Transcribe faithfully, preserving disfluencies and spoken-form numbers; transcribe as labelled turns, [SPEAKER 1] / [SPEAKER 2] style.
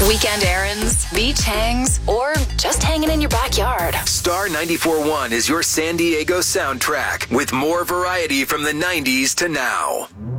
[SPEAKER 1] Weekend errands, beach hangs, or just hanging in your backyard.
[SPEAKER 2] Star ninety-four point one is your San Diego soundtrack with more variety from the nineties to now.